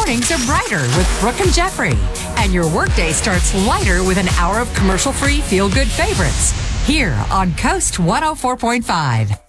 mornings are brighter with Brooke and Jeffrey. And your workday starts lighter with an hour of commercial-free feel-good favorites. Here on Coast 104.5.